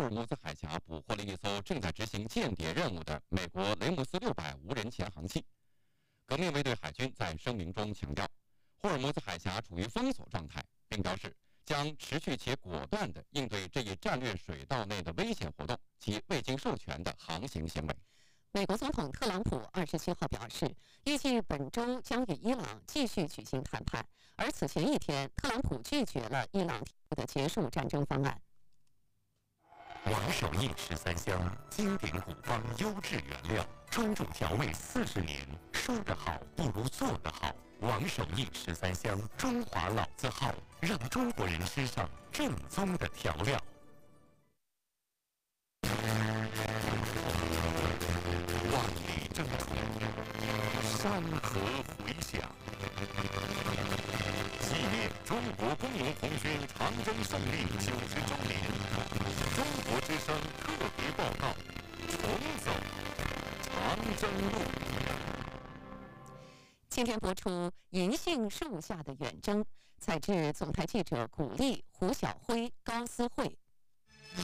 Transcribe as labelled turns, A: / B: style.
A: 霍尔木兹海峡捕获了一艘正在执行间谍任务的美国雷姆斯600无人潜航器。革命卫队海军在声明中强调，霍尔木兹海峡处于封锁状态，并表示将持续且果断地应对这一战略水道内的危险活动及未经授权的航行行为。
B: 美国总统特朗普27号表示，预计本周将与伊朗继续举行谈判，而此前一天，特朗普拒绝了伊朗提出的结束战争方案。
C: 王守义13香，经典古方优质原料，专注调味40年，说得好不如做得好。王守义13香，中华老字号，让中国人吃上正宗的调料。万里征途，山河回响，纪念中国工农红军长征胜利90周年，中国之声特别报告：重走长征路。
B: 今天播出《银杏树下的远征》，采自总台记者古丽、胡晓辉、高思慧